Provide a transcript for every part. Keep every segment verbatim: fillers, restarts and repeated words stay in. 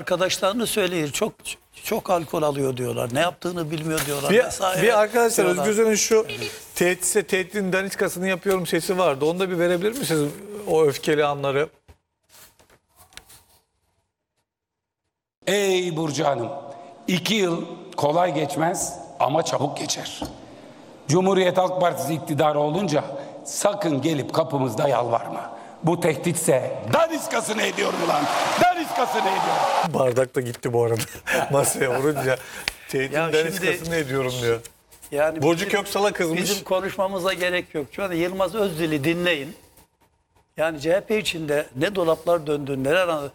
arkadaşlarını söyleyin. Çok çok alkol alıyor diyorlar. Ne yaptığını bilmiyor diyorlar. Bir, vesaire bir arkadaşlar diyorlar. Özgür Özel'in şu tehditse tehditin daniskasını yapıyorum sesi vardı. Onu da bir verebilir misiniz o öfkeli anları? Ey Burcu Hanım, iki yıl kolay geçmez ama çabuk geçer. Cumhuriyet Halk Partisi iktidarı olunca sakın gelip kapımızda yalvarma. Bu tehditse daniskasını ediyorum ulan. Daniskasını ediyorum. Bardak da gitti bu arada. Masaya vurunca tehditin Ya daniskasını şimdi- ediyorum diyor. Yani Burcu bizim- Köksal'a kızmış. Bizim konuşmamıza gerek yok. Şu anda Yılmaz Özdil'i dinleyin. Yani C H P içinde ne dolaplar döndü, neler anlattı.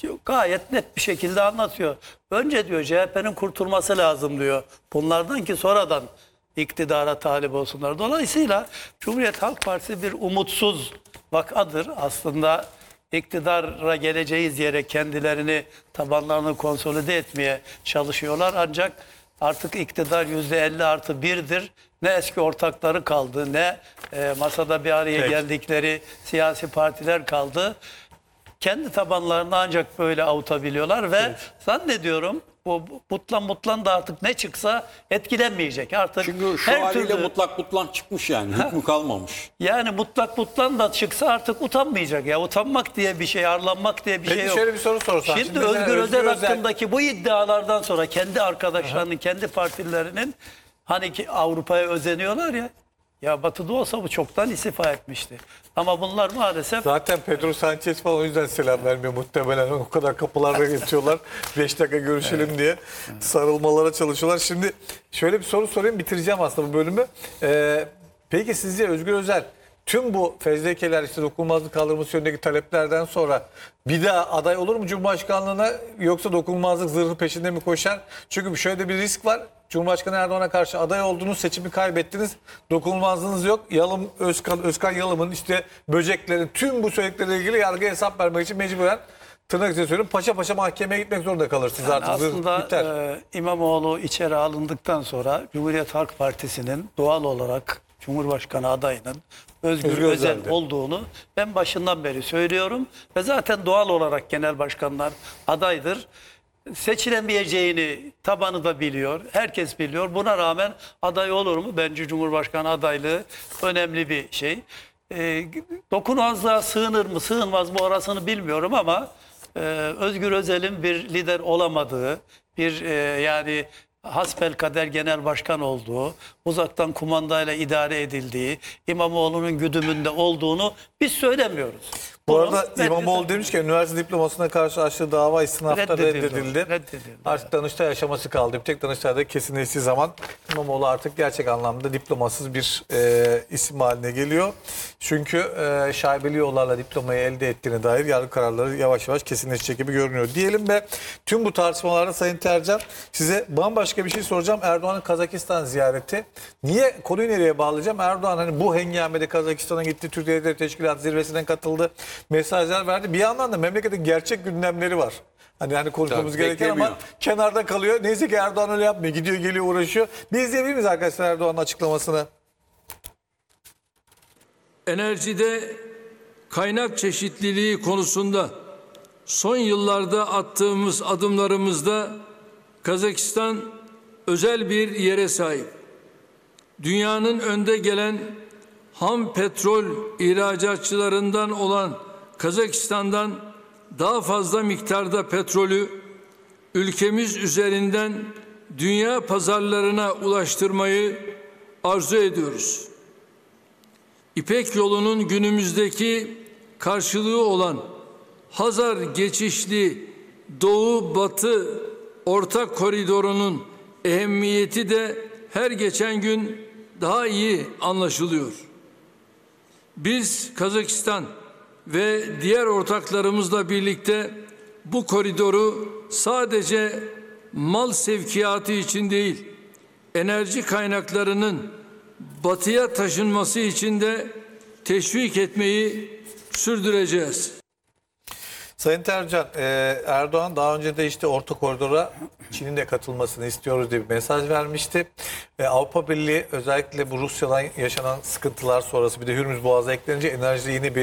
Gayet net bir şekilde anlatıyor. Önce diyor C H P'nin kurtulması lazım diyor. Bunlardan ki sonradan iktidara talip olsunlar. Dolayısıyla Cumhuriyet Halk Partisi bir umutsuz vakadır. Aslında iktidara geleceğiz diyerek kendilerini, tabanlarını konsolide etmeye çalışıyorlar. Ancak artık iktidar yüzde elli artı birdir. Ne eski ortakları kaldı, ne e, masada bir araya Peki. geldikleri siyasi partiler kaldı. Kendi tabanlarını ancak böyle avutabiliyorlar ve zannediyorum bu bu mutlan mutlan da artık ne çıksa etkilenmeyecek. Artık Çünkü şu her haliyle türlü, mutlak mutlan çıkmış yani. Hükmü kalmamış. yani mutlak mutlan da çıksa artık utanmayacak. Ya utanmak diye bir şey, arlanmak diye bir Peki şey yok. şöyle bir soru sorsam. Şimdi, Şimdi mesela Özgür Özgür Özel Özel- hakkındaki bu iddialardan sonra kendi arkadaşlarının, kendi partilerinin hani ki Avrupa'ya özeniyorlar ya. Ya Batı'da olsa bu çoktan istifa etmişti. Ama bunlar maalesef Zaten Pedro Sanchez falan o yüzden selam vermiyor muhtemelen. O kadar kapılarda geçiyorlar. beş dakika görüşelim diye sarılmalara çalışıyorlar. Şimdi şöyle bir soru sorayım, bitireceğim aslında bu bölümü. Ee, peki sizce Özgür Özel tüm bu fezlekeler, işte dokunulmazlık kaldırılması yönündeki taleplerden sonra bir daha aday olur mu Cumhurbaşkanlığına, yoksa dokunulmazlık zırhı peşinde mi koşar? Çünkü şöyle de bir risk var. Cumhurbaşkanı Erdoğan'a karşı aday oldunuz, seçimi kaybettiniz. Dokunulmazlığınız yok. Yalım, Özkan, Özkan Yalım'ın işte böceklerin tüm bu söyledikleriyle ilgili yargıya hesap vermek için mecburen, tırnak içinde söylüyorum, paşa paşa mahkemeye gitmek zorunda kalırsınız. Yani Artık zırh aslında biter. e, İmamoğlu içeri alındıktan sonra Cumhuriyet Halk Partisi'nin doğal olarak Cumhurbaşkanı adayının Özgür, Özgür Özel Özel'di. olduğunu ben başından beri söylüyorum. Ve zaten doğal olarak genel başkanlar adaydır. Seçilemeyeceğini tabanı da biliyor. Herkes biliyor. Buna rağmen aday olur mu? Bence Cumhurbaşkanı adaylığı önemli bir şey. E, dokunulmazlığa sığınır mı sığınmaz mı orasını bilmiyorum ama e, Özgür Özel'in bir lider olamadığı, bir e, yani hasbelkader genel başkan olduğu, uzaktan kumandayla idare edildiği, İmamoğlu'nun güdümünde olduğunu biz söylemiyoruz. Bu Bunu arada reddedemem. İmamoğlu demiş ki üniversite diplomasına karşı açtığı dava istinafta Reddedildi. reddedildi. Reddedildi, Artık Danıştay aşaması kaldı. Bir tek Danıştay'da kesinleştiği zaman İmamoğlu artık gerçek anlamda diplomasız bir e, isim haline geliyor. Çünkü e, şaibeli yollarla diplomayı elde ettiğine dair yargı kararları yavaş yavaş kesinleşecek gibi görünüyor. Diyelim ve tüm bu tartışmalarda Sayın Tercan, size bambaşka bir şey soracağım. Erdoğan'ın Kazakistan ziyareti. Niye, konuyu nereye bağlayacağım? Erdoğan hani bu hengamede Kazakistan'a gitti, Türkiye Devletleri Teşkilatı zirvesine katıldı, mesajlar verdi. Bir yandan da memleketin gerçek gündemleri var. Hani hani konuşmamız Tabii, gereken ama beklemiyor. kenarda kalıyor. Neyse ki Erdoğan öyle yapmıyor. Gidiyor, geliyor, uğraşıyor. Bir izleyebilir miyiz arkadaşlar Erdoğan'ın açıklamasını? Enerjide kaynak çeşitliliği konusunda son yıllarda attığımız adımlarımızda Kazakistan özel bir yere sahip. Dünyanın önde gelen ham petrol ihracatçılarından olan Kazakistan'dan daha fazla miktarda petrolü ülkemiz üzerinden dünya pazarlarına ulaştırmayı arzu ediyoruz. İpek yolunun günümüzdeki karşılığı olan Hazar geçişli Doğu-Batı ortak koridorunun ehemmiyeti de her geçen gün daha iyi anlaşılıyor. Biz Kazakistan ve diğer ortaklarımızla birlikte bu koridoru sadece mal sevkiyatı için değil, enerji kaynaklarının batıya taşınması için de teşvik etmeyi sürdüreceğiz. Sayın Tercan, e, Erdoğan daha önce de işte Orta Koridor'a Çin'in de katılmasını istiyoruz diye bir mesaj vermişti. E, Avrupa Birliği özellikle bu Rusya'dan yaşanan sıkıntılar sonrası bir de Hürmüz Boğazı eklenince enerjide yeni bir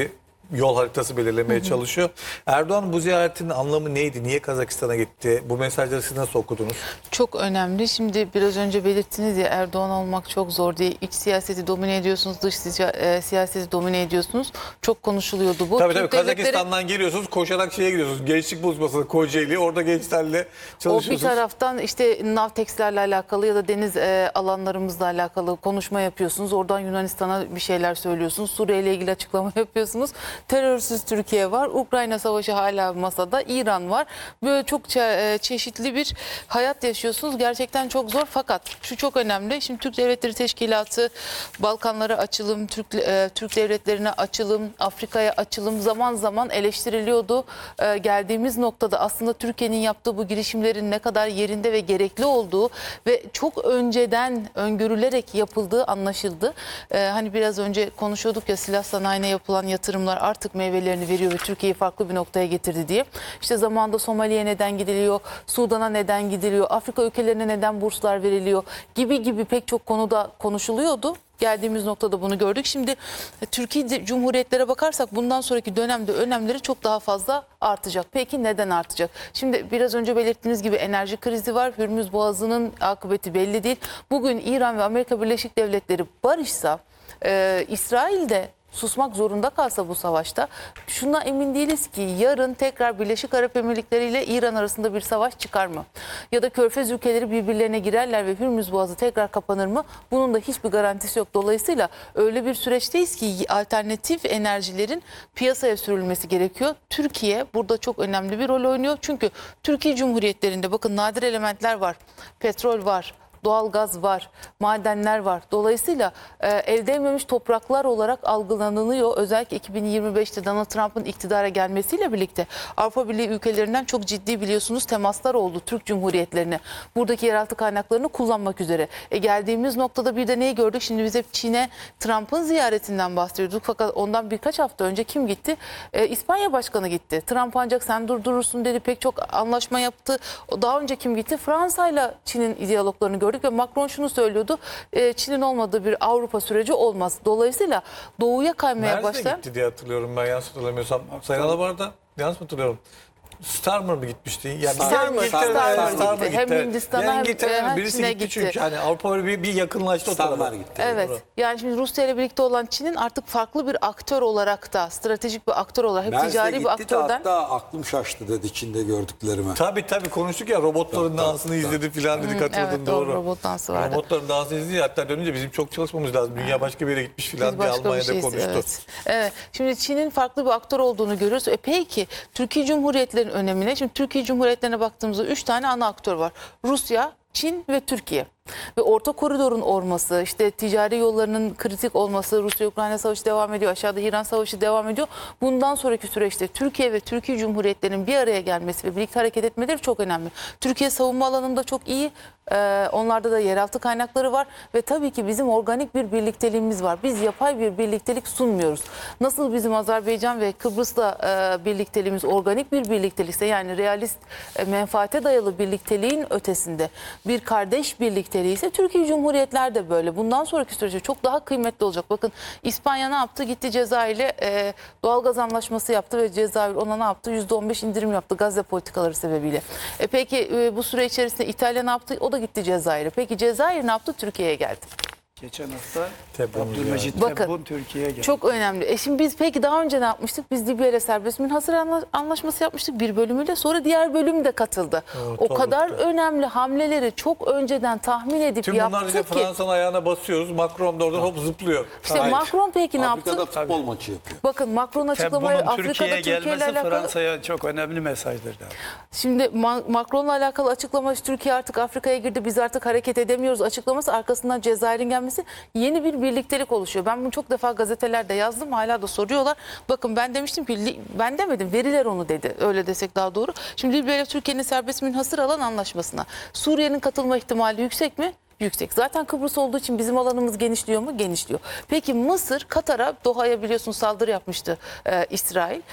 yol haritası belirlemeye çalışıyor. Erdoğan bu ziyaretinin anlamı neydi? Niye Kazakistan'a gitti? Bu mesajları siz nasıl okudunuz? Çok önemli. Şimdi biraz önce belirttiniz ya, Erdoğan olmak çok zor diye. İç siyaseti domine ediyorsunuz, dış siya- e, siyaseti domine ediyorsunuz. Çok konuşuluyordu bu. Tabii tabii Türk devletleri- Kazakistan'dan geliyorsunuz, koşarak şeye gidiyorsunuz. Gençlik buluşmasına Kocaeli, orada gençlerle O bir çalışıyorsunuz. taraftan işte Navtex'lerle alakalı ya da deniz e, alanlarımızla alakalı konuşma yapıyorsunuz. Oradan Yunanistan'a bir şeyler söylüyorsunuz. Suriye ile ilgili açıklama yapıyorsunuz. Terörsüz Türkiye var. Ukrayna savaşı hala masada. İran var. Böyle çok çe- e, çeşitli bir hayat yaşıyorsunuz. Gerçekten çok zor, fakat şu çok önemli. Şimdi Türk Devletleri Teşkilatı, Balkanlara açılım, Türk e, Türk devletlerine açılım, Afrika'ya açılım zaman zaman eleştiriliyordu. E, geldiğimiz noktada aslında Türkiye'nin yaptığı bu girişimlerin ne kadar yerinde ve gerekli olduğu ve çok önceden öngörülerek yapıldığı anlaşıldı. E, hani biraz önce konuşuyorduk ya, silah sanayine yapılan yatırımlar artık meyvelerini veriyor ve Türkiye'yi farklı bir noktaya getirdi diye. İşte zamanında Somali'ye neden gidiliyor, Sudan'a neden gidiliyor, Afrika ülkelerine neden burslar veriliyor gibi gibi pek çok konuda konuşuluyordu. Geldiğimiz noktada bunu gördük. Şimdi Türkiye Cumhuriyetlere bakarsak bundan sonraki dönemde önemleri çok daha fazla artacak. Peki neden artacak? Şimdi biraz önce belirttiğiniz gibi enerji krizi var. Hürmüz Boğazı'nın akıbeti belli değil. Bugün İran ve Amerika Birleşik Devletleri barışsa, e, İsrail'de susmak zorunda kalsa bu savaşta, şuna emin değiliz ki yarın tekrar Birleşik Arap Emirlikleri ile İran arasında bir savaş çıkar mı? Ya da Körfez ülkeleri birbirlerine girerler ve Hürmüz Boğazı tekrar kapanır mı? Bunun da hiçbir garantisi yok. Dolayısıyla öyle bir süreçteyiz ki alternatif enerjilerin piyasaya sürülmesi gerekiyor. Türkiye burada çok önemli bir rol oynuyor. Çünkü Türkiye Cumhuriyetlerinde bakın nadir elementler var, petrol var, doğalgaz var, madenler var. Dolayısıyla e, el değmemiş topraklar olarak algılanılıyor. Özellikle iki bin yirmi beşte Donald Trump'ın iktidara gelmesiyle birlikte Avrupa Birliği ülkelerinden çok ciddi biliyorsunuz temaslar oldu Türk Cumhuriyetlerine. Buradaki yeraltı kaynaklarını kullanmak üzere. E, geldiğimiz noktada bir de neyi gördük? Şimdi biz hep Çin'e Trump'ın ziyaretinden bahsediyorduk. Fakat ondan birkaç hafta önce kim gitti? E, İspanya Başkanı gitti. Trump ancak sen durdurursun dedi. Pek çok anlaşma yaptı. O daha önce kim gitti? Fransa'yla Çin'in diyaloglarını gördük ve Macron şunu söylüyordu. E, Çin'in olmadığı bir Avrupa süreci olmaz. Dolayısıyla doğuya kaymaya Mersin'e başlayan... gitti diye hatırlıyorum ben, yanlış hatırlamıyorsam. Sayın Alabar'da yanlış mı hatırlıyorum? Starmer mı gitmişti? Yani Starmer, İngiltere- Starmer Starmer gitti. Hem Hindistan'a Yani hem- İngiltere'den hem birisi Çin'e gitti, gitti. çünkü hani Avrupa bir, bir yakınlaştı o Starmer tarafa. gitti. Evet. Doğru. Yani şimdi Rusya ile birlikte olan Çin'in artık farklı bir aktör olarak da, stratejik bir aktör olarak, hep Mersin'e ticari bir gitti de aktörden... hatta aklım şaştı dedi Çin'de gördüklerime. Tabii tabii konuştuk ya, robotların dansını izledi filan dedik, hatırladın evet, doğru, doğru. robot dansı vardı. Robotların dansını izledi, hatta dönünce bizim çok çalışmamız lazım. Dünya başka bir yere gitmiş filan Biz diye başka bir Almanya'da şeyiz, konuştu. evet. Evet. Şimdi Çin'in farklı bir aktör olduğunu görüyoruz. E peki Türkiye Cumhuriyetlerinin önemine, şimdi Türkiye Cumhuriyetlerine baktığımızda üç tane ana aktör var. Rusya, Çin ve Türkiye. Ve orta koridorun olması, işte ticari yollarının kritik olması, Rusya-Ukrayna savaşı devam ediyor, aşağıda İran savaşı devam ediyor. Bundan sonraki süreçte Türkiye ve Türkiye Cumhuriyetlerinin bir araya gelmesi ve birlikte hareket etmeleri çok önemli. Türkiye savunma alanında çok iyi, ee, onlarda da yeraltı kaynakları var ve tabii ki bizim organik bir birlikteliğimiz var. Biz yapay bir birliktelik sunmuyoruz. Nasıl bizim Azerbaycan ve Kıbrıs'la e, birlikteliğimiz organik bir birliktelikse, yani realist, e, menfaate dayalı birlikteliğin ötesinde bir kardeş birlikte ise Türkiye Cumhuriyetler de böyle. Bundan sonraki sürece çok daha kıymetli olacak. Bakın İspanya ne yaptı? Gitti Cezayir'le e, doğalgaz anlaşması yaptı ve Cezayir ona ne yaptı? yüzde on beş indirim yaptı Gazze politikaları sebebiyle. E peki e, bu süre içerisinde İtalya ne yaptı? O da gitti Cezayir'e. Peki Cezayir ne yaptı? Türkiye'ye geldi. Geçen hafta Tebun Abdülmecit Bakın, Tebboun Türkiye'ye geldi. Çok önemli. E şimdi biz peki daha önce ne yapmıştık? Biz Libya ile serbest münhasır anla- anlaşması yapmıştık bir bölümüyle. Sonra diğer bölüm de katıldı. Evet, o tabii, kadar tabii. önemli hamleleri çok önceden tahmin edip Tüm bunlar bize yaptık ki. Fransa'nın ayağına basıyoruz. Macron da oradan hop zıplıyor. İşte Hayır. Macron peki ne Afrika'da yaptı? futbol maçı yapıyor. Bakın Macron açıklamaları Tebboun'un Afrika'da Türkiye'ye Türkiye ile gelmesi alakalı. Fransa'ya çok önemli mesajdır. der. Şimdi Ma- Macron'la alakalı açıklaması, Türkiye artık Afrika'ya girdi, biz artık hareket edemiyoruz açıklaması, arkasından Cezayir'in gelmesi, yeni bir birliktelik oluşuyor. Ben bunu çok defa gazetelerde yazdım, hala da soruyorlar. Bakın ben demiştim ki, li- ben demedim, veriler onu dedi, öyle desek daha doğru. Şimdi Libya ile Türkiye'nin serbest münhasır alan anlaşmasına Suriye'nin katılma ihtimali yüksek mi? Yüksek. Zaten Kıbrıs olduğu için bizim alanımız genişliyor mu? Genişliyor. Peki Mısır, Katar'a, Doha'ya biliyorsunuz saldırı yapmıştı e, İsrail.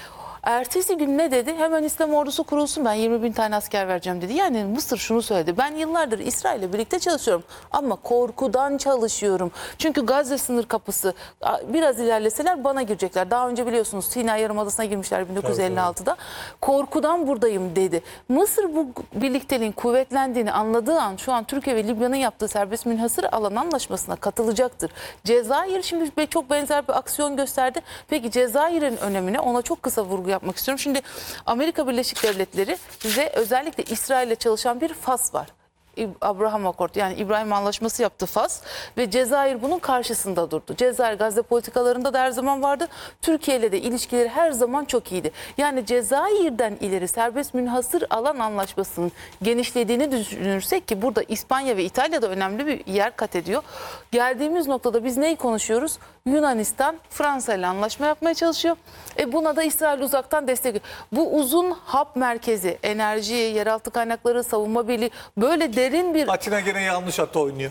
Ertesi gün ne dedi? Hemen İslam ordusu kurulsun, ben yirmi bin tane asker vereceğim dedi. Yani Mısır şunu söyledi: ben yıllardır İsrail'le birlikte çalışıyorum ama korkudan çalışıyorum. Çünkü Gazze sınır kapısı biraz ilerleseler bana girecekler. Daha önce biliyorsunuz Sina Yarımadası'na girmişler bin dokuz yüz elli altıda. Korkudan buradayım dedi. Mısır bu birlikteliğin kuvvetlendiğini anladığı an şu an Türkiye ve Libya'nın yaptığı serbest münhasır alan anlaşmasına katılacaktır. Cezayir şimdi çok benzer bir aksiyon gösterdi. Peki Cezayir'in önemine, ona çok kısa vurgu yapmak istiyorum. Şimdi Amerika Birleşik Devletleri ve özellikle İsrail'le çalışan bir Fas var. Abraham Accord, yani İbrahim Anlaşması yaptı Fas ve Cezayir bunun karşısında durdu. Cezayir Gazze politikalarında da her zaman vardı. Türkiye ile de ilişkileri her zaman çok iyiydi. Yani Cezayir'den ileri serbest münhasır alan anlaşmasının genişlediğini düşünürsek, ki burada İspanya ve İtalya da önemli bir yer kat ediyor. Geldiğimiz noktada biz neyi konuşuyoruz? Yunanistan Fransa ile anlaşma yapmaya çalışıyor. E buna da İsrail uzaktan destek veriyor. Bu uzun hap merkezi, enerji, yeraltı kaynakları, savunma birliği, böyle derin bir Atina gene yanlış hatta oynuyor.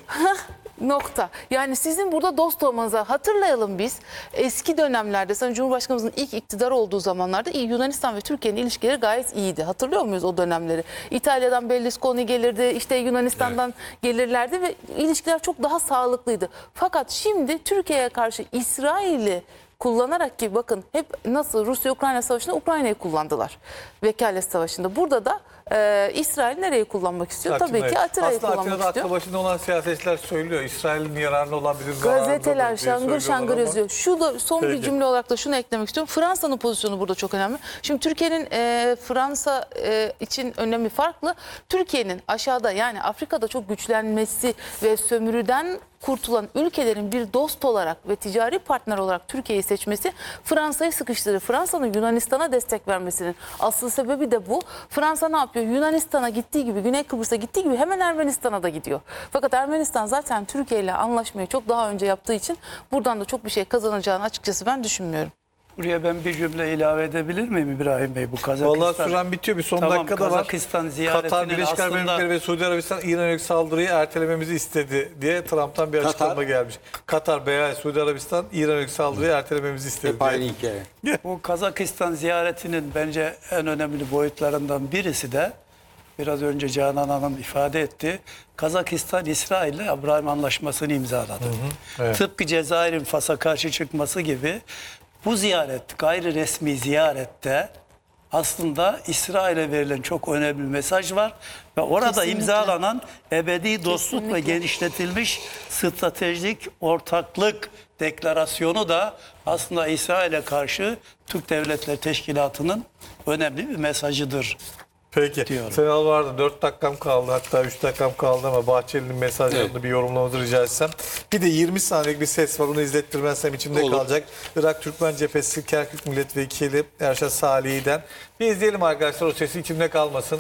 nokta. Yani sizin burada dost olmanızı hatırlayalım biz. Eski dönemlerde, Sayın Cumhurbaşkanımızın ilk iktidar olduğu zamanlarda Yunanistan ve Türkiye'nin ilişkileri gayet iyiydi. Hatırlıyor muyuz o dönemleri? İtalya'dan Berlusconi gelirdi, işte Yunanistan'dan evet. gelirlerdi ve ilişkiler çok daha sağlıklıydı. Fakat şimdi Türkiye'ye karşı İsrail'i kullanarak, ki bakın hep nasıl Rusya-Ukrayna savaşında Ukrayna'yı kullandılar. Vekalet savaşında. Burada da e, İsrail nereyi kullanmak istiyor? Atina, Tabii ki Atina'yı aslında kullanmak Atina'da istiyor. aklı başında olan siyasetçiler söylüyor. İsrail'in yararına olan bizim zararımızadır Gazeteler diye şangır söylüyorlar şangır ama- yazıyor. Şu da son Peki. bir cümle olarak da şunu eklemek istiyorum. Fransa'nın pozisyonu burada çok önemli. Şimdi Türkiye'nin e, Fransa e, için önemi farklı. Türkiye'nin aşağıda, yani Afrika'da çok güçlenmesi ve sömürüden kurtulan ülkelerin bir dost olarak ve ticari partner olarak Türkiye'yi seçmesi Fransa'yı sıkıştırır. Fransa'nın Yunanistan'a destek vermesinin asıl sebebi de bu. Fransa ne yapıyor? Yunanistan'a gittiği gibi, Güney Kıbrıs'a gittiği gibi hemen Ermenistan'a da gidiyor. Fakat Ermenistan zaten Türkiye ile anlaşmayı çok daha önce yaptığı için buradan da çok bir şey kazanacağını açıkçası ben düşünmüyorum. Buraya ben bir cümle ilave edebilir miyim İbrahim Bey? Bu Kazakistan. Vallahi süren bitiyor. Bir son Tamam, dakikada var. Kazakistan ziyaretinin Katar, Birleşik Arap aslında- Emirlikleri ve Suudi Arabistan İran yönelik saldırıyı ertelememizi istedi diye Trump'tan bir Katar. açıklama gelmiş. Katar, B A, Suudi Arabistan İran yönelik saldırıyı ertelememizi istedi Hep aynı diye. hikaye. Bu Kazakistan ziyaretinin bence en önemli boyutlarından birisi de biraz önce Canan Hanım ifade etti. Kazakistan İsrail ile Abraham Anlaşması'nı imzaladı. evet. Tıpkı Cezayir'in Fas'a karşı çıkması gibi bu ziyaret, gayri resmi ziyarette aslında İsrail'e verilen çok önemli bir mesaj var ve orada Kesinlikle. imzalanan ebedi dostluk Kesinlikle. ve genişletilmiş stratejik ortaklık deklarasyonu da aslında İsrail'e karşı Türk Devletleri Teşkilatı'nın önemli bir mesajıdır. Peki. diyorum. Senal vardı. dört dakikam kaldı. Hatta üç dakikam kaldı ama Bahçeli'nin mesajlarını Evet. bir yorumlamanızı rica etsem. Bir de yirmi saniyelik bir ses var. Onu izlettirmezsem içimde Olur. kalacak. Irak Türkmen Cephesi Kerkük Milletvekili Erşad Salih'den. Bir izleyelim arkadaşlar, o sesi içimde kalmasın.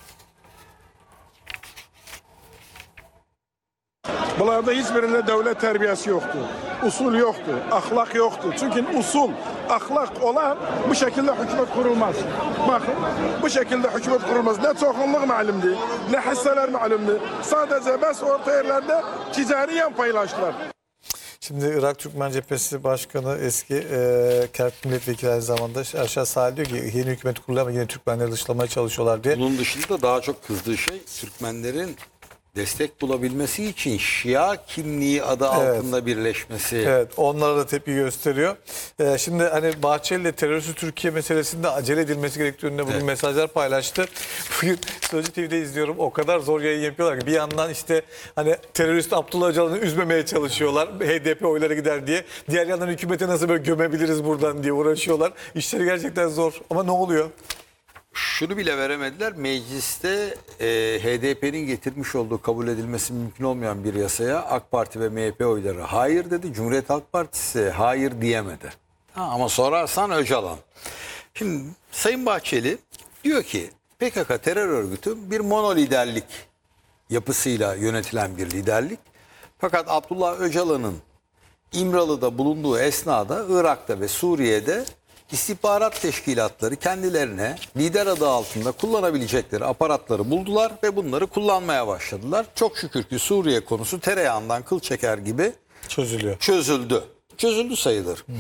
Bunlarda hiçbirinde devlet terbiyesi yoktu. Usul yoktu, ahlak yoktu. Çünkü usul, ahlak olan bu şekilde hükümet kurulmaz. Bakın, bu şekilde hükümet kurulmaz. Ne çoğunluk malumdu, ne hisseler malumdu. Sadece bes orta yerlerde ticariyen paylaştılar. Şimdi Irak Türkmen Cephesi Başkanı eski e, Kerkük Milletvekili aynı zamanda Erşad Salih diyor ki yeni hükümet kuruluyor ama yine Türkmenleri dışlamaya çalışıyorlar diye. Bunun dışında daha çok kızdığı şey Türkmenlerin destek bulabilmesi için Şia kimliği adı Evet. altında birleşmesi. Evet, onlara da tepki gösteriyor. Ee, şimdi hani Bahçeli ile terörsüz Türkiye meselesinde acele edilmesi gerektiği yönünde bugün Evet. mesajlar paylaştı. Bugün Sözcü T V'de izliyorum. O kadar zor yayın yapıyorlar ki bir yandan işte hani terörist Abdullah Öcalan'ı üzmemeye çalışıyorlar. H D P oyları gider diye. Diğer yandan hükümete nasıl böyle gömebiliriz buradan diye uğraşıyorlar. İşleri gerçekten zor. Ama ne oluyor? Şunu bile veremediler. Mecliste e, H D P'nin getirmiş olduğu kabul edilmesi mümkün olmayan bir yasaya AK Parti ve M H P oyları hayır dedi. Cumhuriyet Halk Partisi hayır diyemedi. Ha, ama sorarsan Öcalan. Şimdi Sayın Bahçeli diyor ki P K K terör örgütü bir mono liderlik yapısıyla yönetilen bir liderlik. Fakat Abdullah Öcalan'ın İmralı'da bulunduğu esnada Irak'ta ve Suriye'de istihbarat teşkilatları kendilerine lider adı altında kullanabilecekleri aparatları buldular ve bunları kullanmaya başladılar. Çok şükür ki Suriye konusu tereyağından kıl çeker gibi Çözülüyor. çözüldü. Çözüldü sayılır.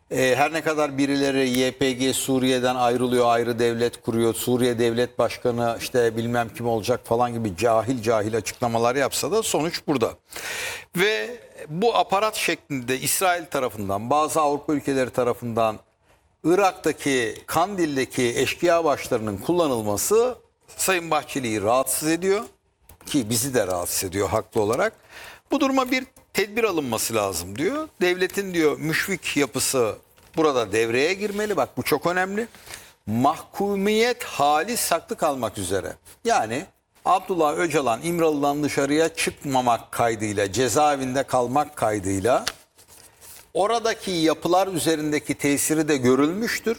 E, her ne kadar birileri Y P G Suriye'den ayrılıyor, ayrı devlet kuruyor, Suriye devlet başkanı işte bilmem kim olacak falan gibi cahil cahil açıklamalar yapsa da sonuç burada. Ve bu aparat şeklinde İsrail tarafından, bazı Avrupa ülkeleri tarafından Irak'taki, Kandil'deki eşkıya başlarının kullanılması Sayın Bahçeli'yi rahatsız ediyor ki bizi de rahatsız ediyor haklı olarak. Bu duruma bir tedbir alınması lazım diyor. Devletin diyor müşfik yapısı burada devreye girmeli. Bak bu çok önemli. Mahkumiyet hali saklı kalmak üzere. Yani Abdullah Öcalan İmralı'dan dışarıya çıkmamak kaydıyla, cezaevinde kalmak kaydıyla oradaki yapılar üzerindeki tesiri de görülmüştür.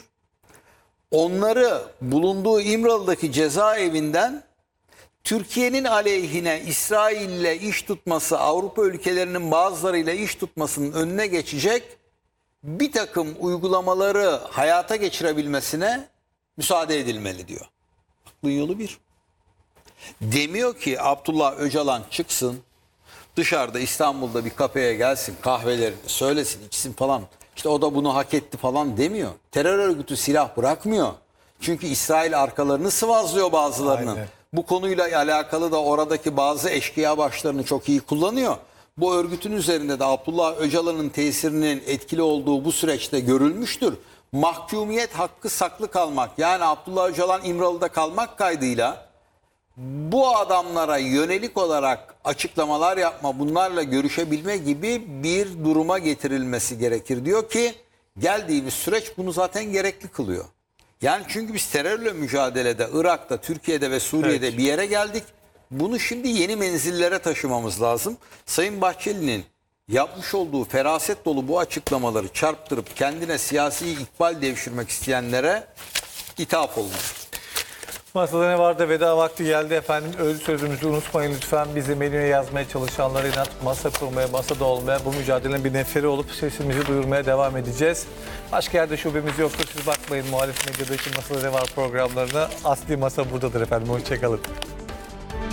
Onları bulunduğu İmralı'daki cezaevinden Türkiye'nin aleyhine İsrail'le iş tutması, Avrupa ülkelerinin bazılarıyla iş tutmasının önüne geçecek bir takım uygulamaları hayata geçirebilmesine müsaade edilmeli diyor. Aklın yolu bir. Demiyor ki Abdullah Öcalan çıksın, dışarıda İstanbul'da bir kafeye gelsin, kahvelerini söylesin, içsin falan. İşte o da bunu hak etti falan demiyor. Terör örgütü silah bırakmıyor. Çünkü İsrail arkalarını sıvazlıyor bazılarının. Aynen. Bu konuyla alakalı da oradaki bazı eşkıya başlarını çok iyi kullanıyor. Bu örgütün üzerinde de Abdullah Öcalan'ın tesirinin etkili olduğu bu süreçte görülmüştür. Mahkumiyet hakkı saklı kalmak, yani Abdullah Öcalan İmralı'da kalmak kaydıyla bu adamlara yönelik olarak açıklamalar yapma, bunlarla görüşebilme gibi bir duruma getirilmesi gerekir diyor ki geldiğimiz süreç bunu zaten gerekli kılıyor. Yani çünkü biz terörle mücadelede Irak'ta, Türkiye'de ve Suriye'de Evet. bir yere geldik. Bunu şimdi yeni menzillere taşımamız lazım. Sayın Bahçeli'nin yapmış olduğu feraset dolu bu açıklamaları çarptırıp kendine siyasi ikbal devşirmek isteyenlere ithaf olmalı. Masada ne vardı? Veda vakti geldi efendim. Öz sözümüzü unutmayın lütfen. Bizi menüye yazmaya çalışanlara inat, masa kurmaya, masada olmaya, bu mücadelenin bir neferi olup sesimizi duyurmaya devam edeceğiz. Başka yerde şubemiz yoktur. Siz bakmayın muhalif medyadaki Masada Ne Var programlarına. Asli masa buradadır efendim. Hoşçakalın.